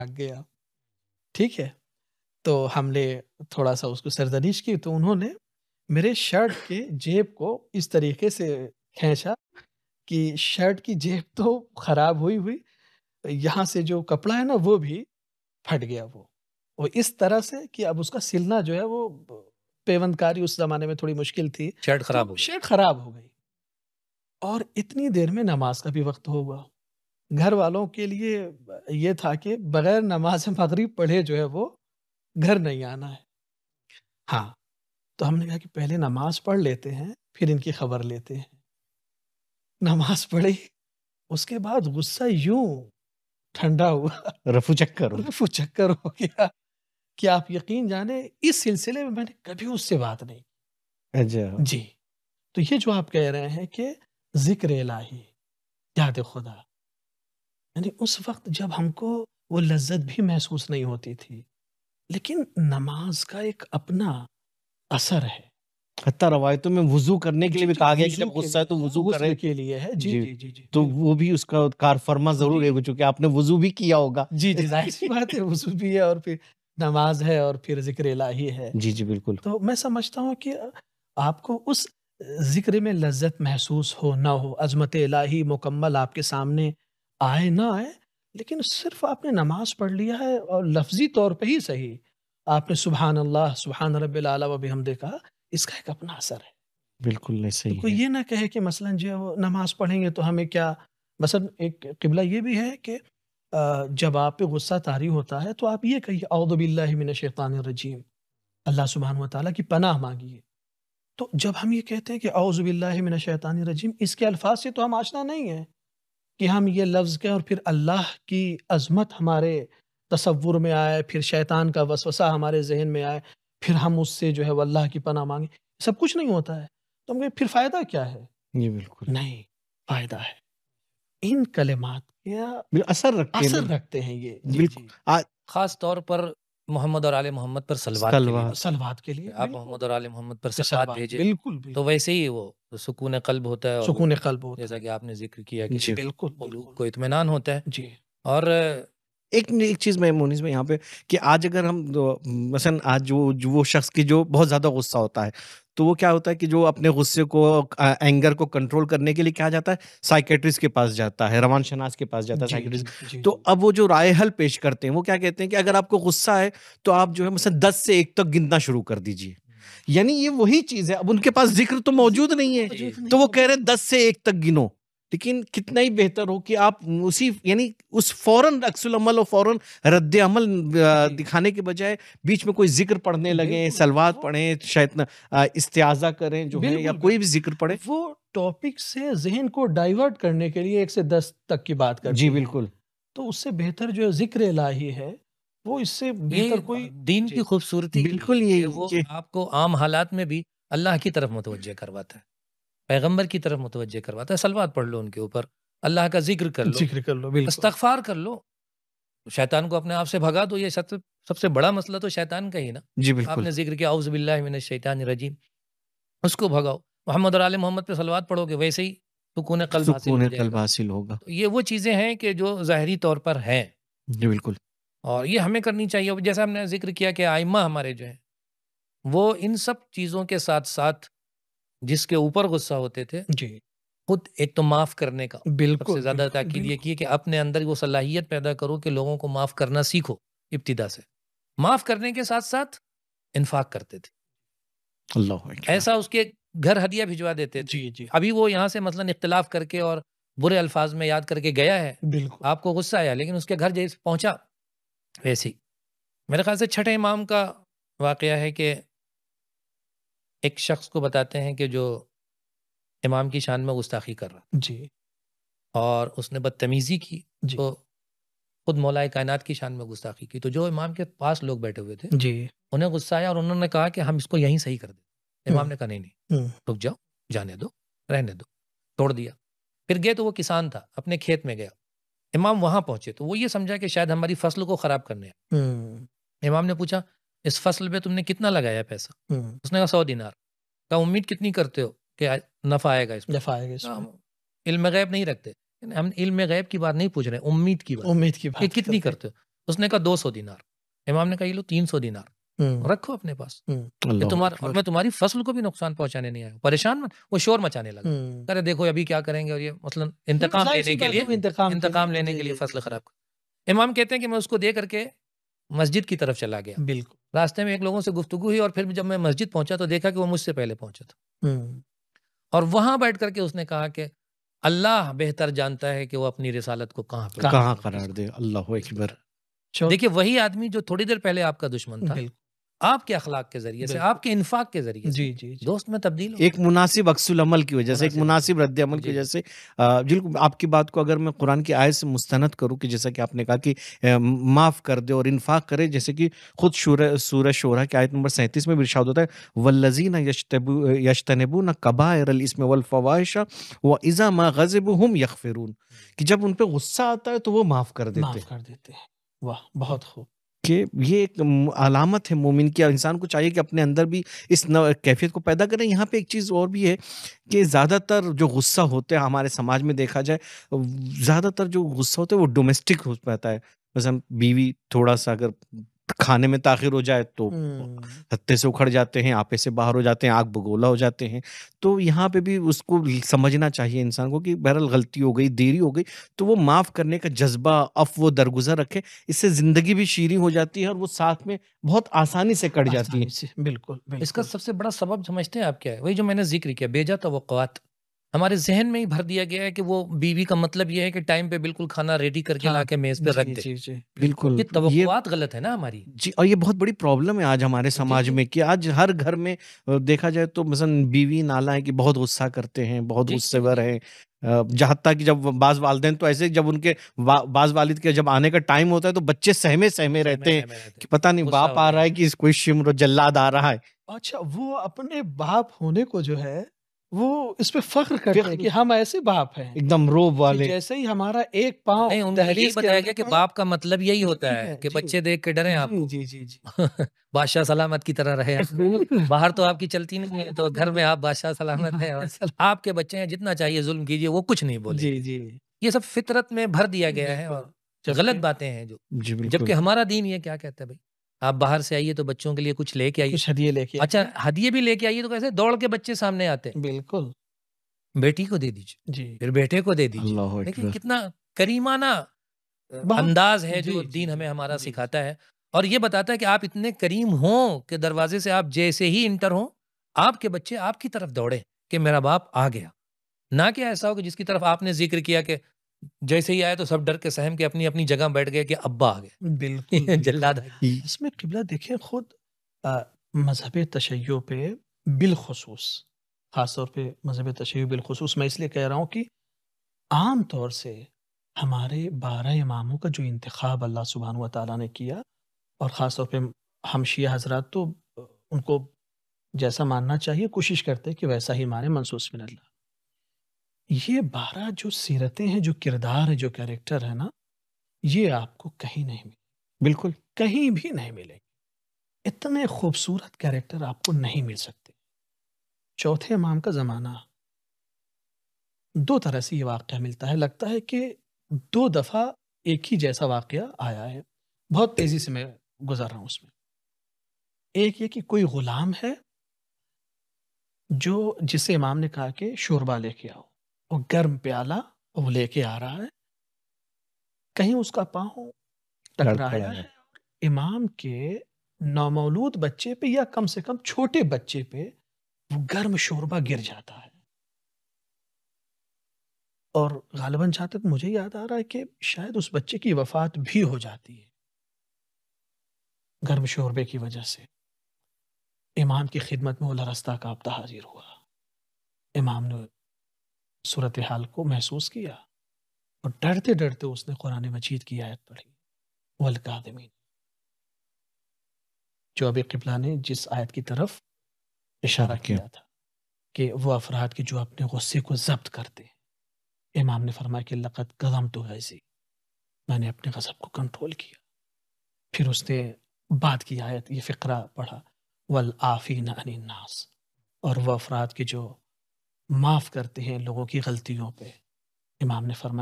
بھاگ گیا. ٹھیک ہے, تو ہم نے تھوڑا سا اس کو سرزنش کی, تو انہوں نے میرے شرٹ کے جیب کو اس طریقے سے کھینچا کہ شرٹ کی جیب تو خراب ہوئی, یہاں سے جو کپڑا ہے نا وہ بھی پھٹ گیا. وہ اس طرح سے کہ اب اس کا سلنا جو ہے وہ پیوند کاری اس زمانے میں تھوڑی مشکل تھی, شرٹ خراب ہو گئی. شرٹ خراب ہو گئی. اور اتنی دیر میں نماز کا بھی وقت ہوگا. گھر والوں کے لیے یہ تھا کہ بغیر نماز مغرب پڑھے جو ہے وہ گھر نہیں آنا ہے. ہاں, تو ہم نے کہا کہ پہلے نماز پڑھ لیتے ہیں پھر ان کی خبر لیتے ہیں. نماز پڑھی, اس کے بعد غصہ یوں ٹھنڈا ہوا, رفو چکر ہو گیا کہ آپ یقین جانے اس سلسلے میں نے کبھی اس سے بات نہیں. اچھا جی, تو یہ جو آپ کہہ رہے ہیں کہ ذکر الہی, یاد خدا, یعنی اس وقت جب ہم کو وہ لذت بھی محسوس نہیں ہوتی تھی, لیکن نماز کا ایک اپنا اثر ہے. حتیٰ روایتوں میں وضو کرنے کے لیے بھی کہا گیا کہ جب غصہ ہے تو وضو کرے کے لیے ہے. جی, تو وہ بھی اس کا کار فرما ضرور ہے, چونکہ آپ نے وضو بھی کیا ہوگا. جی, ظاہر سی بات ہے, وضو بھی ہے اور پھر نماز ہے اور پھر ذکر الہی ہے. جی بالکل. تو میں سمجھتا ہوں کہ آپ کو اس ذکر میں لذت محسوس ہو نہ ہو, عظمت الہی مکمل آپ کے سامنے آئے نہ آئے, لیکن صرف آپ نے نماز پڑھ لیا ہے اور لفظی طور پہ ہی صحیح آپ نے سبحان اللہ سبحان رب الاعلیٰ و بحمدہ کہا, اس کا ایک اپنا اثر ہے. بالکل نہیں صحیح. کوئی یہ نہ کہے کہ مثلا جو وہ نماز پڑھیں گے تو ہمیں کیا, مثلا ایک قبلہ یہ بھی ہے کہ جب آپ پہ غصہ طاری ہوتا ہے تو آپ یہ کہیے اعوذ باللہ من الشیطان الرجیم, اللہ سبحانہ و تعالیٰ کی پناہ مانگیے. تو جب ہم یہ کہتے ہیں کہ اعوذ باللہ من الشیطان الرجیم, اس کے الفاظ سے تو ہم آشنا نہیں ہیں کہ ہم یہ لفظ کہیں اور پھر اللہ کی عظمت ہمارے تصور میں آئے, پھر شیطان کا وسوسہ ہمارے ذہن میں آئے, پھر ہم اس سے جو ہے وہ اللہ کی پناہ مانگیں. سب کچھ نہیں ہوتا ہے. تو ہم کہیں پھر فائدہ کیا ہے؟ جی بالکل نہیں, فائدہ ہے. ان کلمات کے اثر رکھتے ہیں یہ. بالکل. خاص طور پر محمد اور آل محمد پر سلوات کے لیے آپ محمد اور آل محمد پر سلوات بھیجیں. بالکل تو ویسے ہی وہ سکون قلب ہوتا ہے, سکون قلب ہوتا ہے, جیسا کہ آپ نے ذکر کیا کہ بالکل قلوب کو اطمینان ہوتا ہے. جی. اور ایک چیز میں مونس میں یہاں پہ کہ آج اگر ہم مثلا آج جو وہ شخص کی جو بہت زیادہ غصہ ہوتا ہے, تو وہ کیا ہوتا ہے کہ جو اپنے غصے کو اینگر کو کنٹرول کرنے کے لیے کیا جاتا ہے, سائیکیٹرسٹ کے پاس جاتا ہے, روان شناس کے پاس جاتا ہے سائیکیٹرسٹ. تو اب وہ جو رائے حل پیش کرتے ہیں وہ کیا کہتے ہیں کہ اگر آپ کو غصہ ہے تو آپ جو ہے مثلا 10 سے 1 تک گننا شروع کر دیجیے. یعنی یہ وہی چیز ہے, اب ان کے پاس ذکر تو موجود نہیں ہے, تو وہ کہہ رہے ہیں 10 سے 1 تک گنو. لیکن کتنا ہی بہتر ہو کہ آپ اسی یعنی اس فوراً عکس العمل اور فوراً رد عمل دکھانے کے بجائے بیچ میں کوئی ذکر پڑھنے لگیں, سلوات پڑھیں, شاید استعاذہ کریں جو ہے, یا کوئی بھی ذکر پڑھیں, وہ ٹاپک سے ذہن کو ڈائیورٹ کرنے کے لیے 1 سے 10 تک کی بات کرتے ہیں. جی بالکل. تو اس سے بہتر جو ذکر الہی ہے وہ اس سے بہتر کوئی دین کی خوبصورتی بالکل یہ وہ آپ کو عام حالات میں بھی اللہ کی طرف متوجہ کرواتا ہے, پیغمبر کی طرف متوجہ کرواتا ہے. سلوات پڑھ لو ان کے اوپر, اللہ کا ذکر کر لو, استغفار کر لو, شیطان کو اپنے آپ سے بھگا دو. یہ سب سے بڑا مسئلہ تو شیطان کا ہی نا. جی بالکل. آپ نے ذکر کیا اعوذ باللہ من الشیطان الرجیم, اس کو بھگاؤ. محمد اور آل محمد پہ صلوات پڑھو گے, ویسے ہی سکون قلب حاصل ہوگا. یہ وہ چیزیں ہیں کہ جو ظاہری طور پر ہیں. جی بالکل. اور یہ ہمیں کرنی چاہیے. جیسا ہم نے ذکر کیا کہ ائمہ ہمارے جو ہیں وہ ان سب چیزوں کے ساتھ ساتھ جس کے اوپر غصہ ہوتے تھے, جی خود ایک تو معاف کرنے کا بالکل سب سے زیادہ تاکید یہ کی کہ اپنے اندر وہ صلاحیت پیدا کرو کہ لوگوں کو معاف کرنا سیکھو. ابتدا سے معاف کرنے کے ساتھ ساتھ انفاق کرتے تھے. اللہ ایسا اس کے گھر ہدیہ بھجوا دیتے تھے. جی. ابھی وہ یہاں سے مثلا اختلاف کر کے اور برے الفاظ میں یاد کر کے گیا ہے, بالکل آپ کو غصہ آیا, لیکن اس کے گھر جیسے پہنچا ویسے ہی. میرے خیال سے چھٹے امام کا واقعہ ہے کہ ایک شخص کو بتاتے ہیں کہ جو امام کی شان میں گستاخی کر رہا, جی, اور اس نے بدتمیزی کی, جی. تو خود مولا کائنات کی شان میں گستاخی کی. تو جو امام کے پاس لوگ بیٹھے ہوئے تھے, جی, انہیں غصہ آیا اور انہوں نے کہا کہ ہم اس کو یہیں صحیح کر دیں. امام نے کہا نہیں, رک جاؤ, جانے دو, رہنے دو, توڑ دیا. پھر گئے تو وہ کسان تھا, اپنے کھیت میں گیا. امام وہاں پہنچے تو وہ یہ سمجھا کہ شاید ہماری فصل کو خراب کرنے ہیں. امام نے پوچھا اس فصل پہ تم نے کتنا لگایا پیسہ؟ اس نے کہا 100 دینار. کہا امید کتنی کرتے ہو کہ نفع آئے گا اس میں؟ علم غیب نہیں رکھتے, ہم علم غیب کی بات نہیں پوچھ رہے, امید کی بات. کتنی کرتے ہو؟ اس نے کہا 200 دینار. امام نے کہا یہ لو 300 دینار رکھو اپنے پاس, اللہ تمہارا اکبر. میں تمہاری فصل کو بھی نقصان پہنچانے نہیں آیا. پریشان وہ شور مچانے لگا, کرے دیکھو ابھی کیا کریں گے, اور یہ مثلا انتقام لینے کے لیے فصل خراب کر. امام کہتے ہیں کہ میں اس کو دے کر کے مسجد کی طرف چلا گیا. بالکل. راستے میں ایک لوگوں سے گفتگو ہوئی, اور پھر جب میں مسجد پہنچا تو دیکھا کہ وہ مجھ سے پہلے پہنچا تھا, اور وہاں بیٹھ کر کے اس نے کہا کہ اللہ بہتر جانتا ہے کہ وہ اپنی رسالت کو کہاں قرار دے. اللہ اکبر. دیکھیے وہی آدمی جو تھوڑی دیر پہلے آپ کا دشمن تھا, آپ کے اخلاق کے ذریعے سے, آپ کے انفاق کے ذریعے سے دوست میں تبدیل ہو, ایک مناسب عکس العمل کی وجہ سے, ایک مناسب رد عمل کی وجہ سے. بالکل آپ کی بات کو اگر میں قرآن کی آیت سے مستند کروں کہ جیسا کہ آپ نے کہا کہ معاف کر دے اور انفاق کرے, جیسے کہ خود سورہ شورى کی آیت نمبر 37 میں بھی ارشاد ہوتا ہے والذین یجتنبون کبائر الاسم والفواحش واذا ما غضبوا هم یغفرون, کہ جب ان پہ غصہ آتا ہے تو وہ معاف کر دیتے ہیں. واہ بہت خوب. کہ یہ ایک علامت ہے مومن کی, اور انسان کو چاہیے کہ اپنے اندر بھی اس کیفیت کو پیدا کریں. یہاں پہ ایک چیز اور بھی ہے کہ زیادہ تر جو غصہ ہوتے ہیں ہمارے سماج میں دیکھا جائے, زیادہ تر جو غصہ ہوتا ہے وہ ڈومیسٹک ہو پاتا ہے. مثلا بیوی تھوڑا سا اگر کھانے میں تاخیر ہو جائے تو ہتے سے اکھڑ جاتے ہیں, آپے سے باہر ہو جاتے ہیں, آگ بگولا ہو جاتے ہیں. تو یہاں پہ بھی اس کو سمجھنا چاہیے انسان کو کہ بہرحال غلطی ہو گئی, دیری ہو گئی, تو وہ معاف کرنے کا جذبہ عفو و درگزر رکھے. اس سے زندگی بھی شیریں ہو جاتی ہے اور وہ ساتھ میں بہت آسانی سے کٹ جاتی ہے. بالکل. اس کا سب سے بڑا سبب سمجھتے ہیں آپ کیا ہے؟ وہی جو میں نے ذکر کیا, بیجا توقعات ہمارے ذہن میں ہی بھر دیا گیا ہے کہ وہ بیوی کا مطلب یہ ہے کہ ٹائم پہ بالکل کھانا ریڈی کر کے لا کے میز پہ رکھ دے. بالکل, یہ توقعات غلط ہے نا ہماری. جی, اور یہ بہت بڑی پرابلم ہے آج ہمارے سماج میں کہ آج ہر گھر میں دیکھا جائے تو مثلا بیوی نالا ہے کہ بہت غصہ کرتے ہیں, بہت غصے ور ہیں. جہاں تک کہ جب بعض والدین تو ایسے جب ان کے بعض والد کے جب آنے کا ٹائم ہوتا ہے تو بچے سہمے رہتے ہیں کہ پتہ نہیں باپ آ رہا ہے کہ کوئی شمر و جلاد آ رہا ہے. اچھا, وہ اپنے باپ ہونے کو جو ہے وہ اس پہ فخر کرتے ہیں کہ ہم ایسے باپ ہیں ایک دم روب والے. جیسے ہی ہمارا ایک پاؤں دہلیز بتایا گیا کہ باپ کا مطلب یہی ہوتا ہے کہ بچے دیکھ کے ڈریں آپ. جی بادشاہ سلامت کی طرح رہے. باہر تو آپ کی چلتی نہیں ہے, تو گھر میں آپ بادشاہ سلامت ہیں, اور آپ کے بچے ہیں جتنا چاہیے ظلم کیجیے وہ کچھ نہیں بولے. یہ سب فطرت میں بھر دیا گیا ہے, اور غلط باتیں ہیں جو. جبکہ ہمارا دین یہ کیا کہتا ہے, بھائی آپ باہر سے آئیے تو بچوں کے لیے کچھ لے کے آئیے, کچھ ہدیے لے کے. اچھا ہدیے بھی لے کے آئیے تو کیسے دوڑ کے بچے سامنے آتے ہیں. بالکل, بیٹی کو دے دیجیے, پھر بیٹے کو دے دیجیے. لیکن کتنا کریمانہ انداز ہے جو دین ہمیں ہمارا سکھاتا ہے, اور یہ بتاتا ہے کہ آپ اتنے کریم ہوں کہ دروازے سے آپ جیسے ہی انٹر ہوں آپ کے بچے آپ کی طرف دوڑے کہ میرا باپ آ گیا. نہ کہ ایسا ہو کہ جس کی طرف آپ نے ذکر کیا کہ جیسے ہی آئے تو سب ڈر کے سہم کے اپنی اپنی جگہ بیٹھ گئے کہ ابا آ گئے. بالکل جلاد. اس میں قبلہ دیکھیں خود مذہب تشیع پہ بالخصوص, خاص طور پہ مذہب تشیع بالخصوص میں اس لیے کہہ رہا ہوں کہ عام طور سے ہمارے 12 اماموں کا جو انتخاب اللہ سبحانہ و تعالیٰ نے کیا, اور خاص طور پہ ہم شیعہ حضرات تو ان کو جیسا ماننا چاہیے کوشش کرتے کہ ویسا ہی مانے, منصوص من اللہ. یہ 12 جو سیرتیں ہیں, جو کردار ہے, جو کیریکٹر ہے نا, یہ آپ کو کہیں نہیں ملے. بالکل کہیں بھی نہیں ملے. اتنے خوبصورت کیریکٹر آپ کو نہیں مل سکتے. چوتھے امام کا زمانہ 2 طرح سے یہ واقعہ ملتا ہے. لگتا ہے کہ 2 دفعہ ایک ہی جیسا واقعہ آیا ہے. بہت تیزی سے میں گزر رہا ہوں اس میں. ایک یہ کہ کوئی غلام ہے جسے امام نے کہا کہ شوربہ لے کے آؤ, اور گرم پیالہ وہ لے کے آ رہا ہے. کہیں اس کا پاؤں ٹکرایا ہے, امام کے نومولود بچے پہ یا کم سے کم چھوٹے بچے پہ وہ گرم شوربہ گر جاتا ہے. اور غالباً جہاں تک مجھے یاد آ رہا ہے کہ شاید اس بچے کی وفات بھی ہو جاتی ہے گرم شوربے کی وجہ سے. امام کی خدمت میں وہ لرزتا کانپتا حاضر ہوا. امام نے صورتحال کو محسوس کیا اور ڈرتے ڈرتے اس نے قرآن مجید کی آیت پڑھی, والکاظمین, جو ابھی قبلہ نے جس آیت کی طرف اشارہ کیا تھا کہ وہ افراد کے جو اپنے غصے کو ضبط کرتے ہیں. امام نے فرمایا کہ لقد کظمت غیظی, میں نے اپنے غضب کو کنٹرول کیا. پھر اس نے بعد کی آیت یہ فقرہ پڑھا, والعافین عن الناس, اور وہ افراد کے جو معاف کرتے ہیں لوگوں کی غلطیوں پہ. امام نے فرمایا